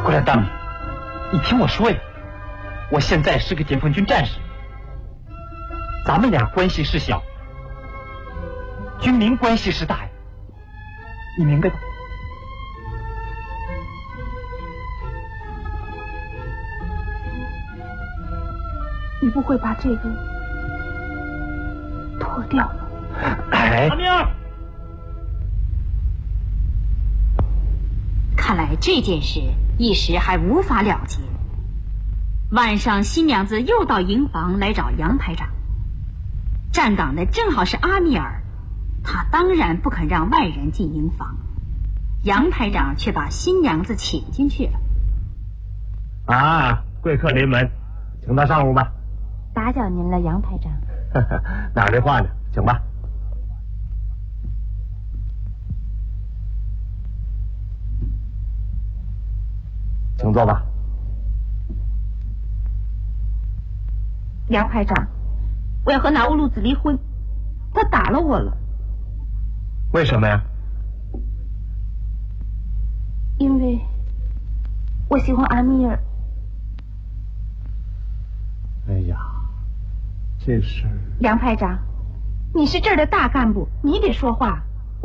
过来，大米，你听我说呀，我现在是个解放军战士，咱们俩关系是小，军民关系是大呀，你明白吧？ 你不会把这个脱掉了？ 哎， 阿明儿， 看来这件事一时还无法了结。晚上，新娘子又到营房来找杨排长。站岗的正好是阿米尔，他当然不肯让外人进营房。杨排长却把新娘子请进去了。 啊，贵客临门，请到上屋吧。 打搅您了，杨排长。 哪儿的话呢？请吧。请坐吧。 杨排长，我要和那乌鲁子离婚，他打了我了。 为什么呀？ 因为我喜欢阿米尔。 哎呀，这事儿…… 杨排长，你是这儿的大干部，你得说话。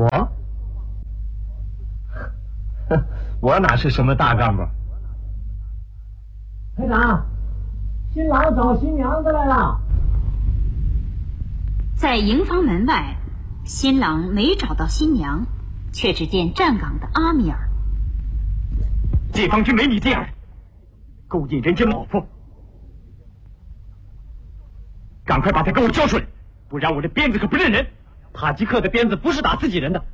我哪是什么大干部？ 排长，新郎找新娘子来了。 在营房门外，新郎没找到新娘，却只见站岗的阿米尔。 解放军没你这样的，勾引人家老婆，赶快把他给我交出来，不然我这鞭子可不认人。塔吉克的鞭子不是打自己人的。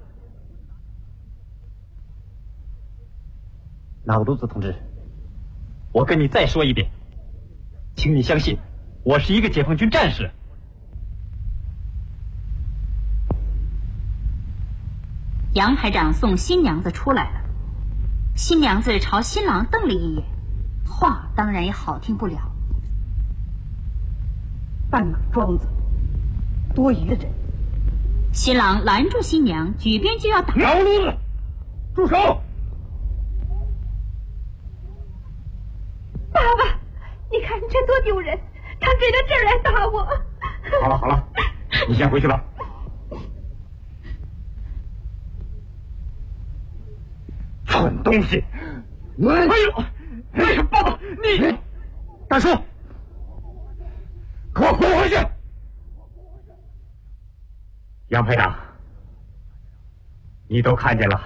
纳乌鲁兹同志，我跟你再说一遍，请你相信，我是一个解放军战士。 杨排长送新娘子出来了，新娘子朝新郎瞪了一眼，话当然也好听不了。 半马庄子，多余的人。 新郎拦住新娘，举鞭就要打。 纳乌鲁兹，住手！ 爸爸，你看这多丢人！他追到这儿来打我。 好了好了，你先回去吧。蠢东西！哎呦，爸爸，你大叔，给我滚回去！杨排长，你都看见了，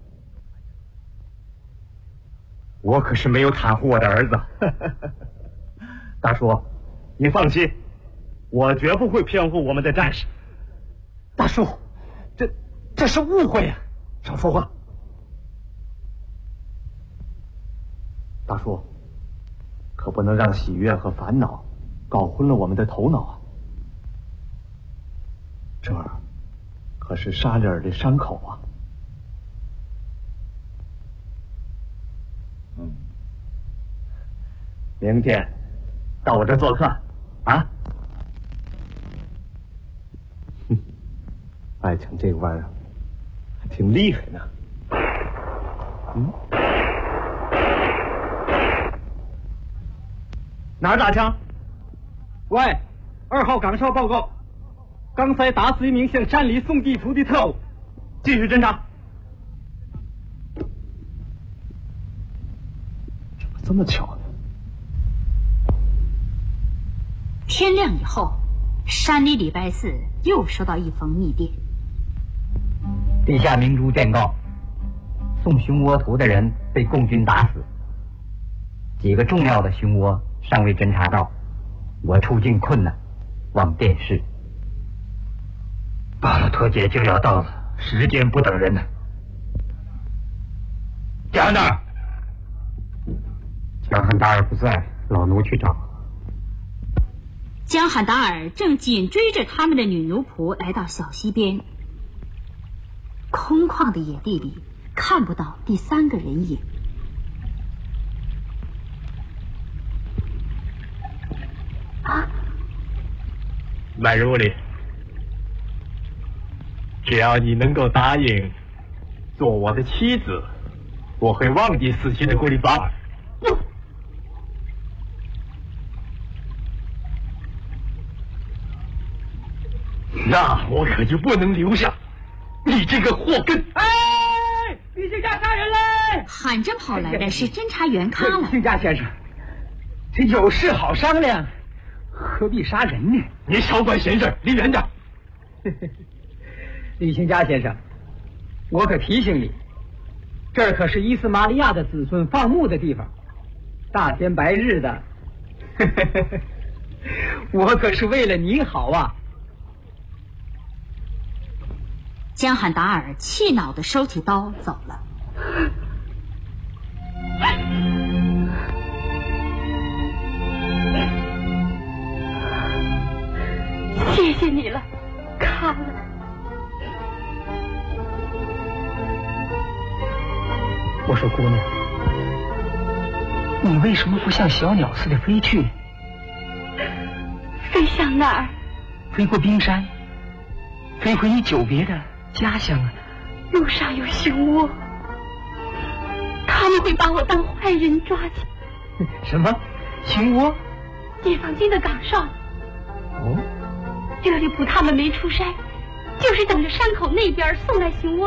我可是没有袒护我的儿子。大叔，你放心，我绝不会偏护我们的战士。 大叔，这是误会呀！ 少说话。大叔，可不能让喜悦和烦恼搞昏了我们的头脑啊！这儿可是沙利尔的伤口啊！明天到我这做客啊！爱情这个玩意儿还挺厉害呢。 哪儿打枪？喂，2号岗哨报告，刚才打死一名向山里送地图的特务，继续侦查。 怎么这么巧呢？ 天亮以后，山里礼拜4又收到一封密电。 地下明珠电告，送熊窝图的人被共军打死，几个重要的熊窝尚未侦查到，我处境困难，望电视。巴勒托节就要到了，时间不等人呢。江达尔，江汉达尔不在，老奴去找。 江汉达尔正紧追着他们的女奴仆来到小溪边，空旷的野地里看不到第3个人影。 麦如里，只要你能够答应做我的妻子，我会忘记死去的古里巴尔。 我可就不能留下你这个祸根！ 哎，李姓家杀人嘞！ 喊着跑来的是侦查员卡了。 李姓家先生，这有事好商量，何必杀人呢？ 你少管闲事，离远点。 李姓家先生，我可提醒你，这儿可是伊斯玛利亚的子孙放牧的地方，大天白日的，我可是为了你好啊！ 江汉达尔气恼地收起刀走了。 谢谢你了，卡了。 我说姑娘，你为什么不像小鸟似的飞去？ 飞向哪儿？ 飞过冰山，飞回你久别的家乡啊！ 路上有熊窝，他们会把我当坏人抓起。 什么？熊窝？ 解放军的岗哨。 哦， 这里捕他们没出山，就是等着山口那边送来熊窝。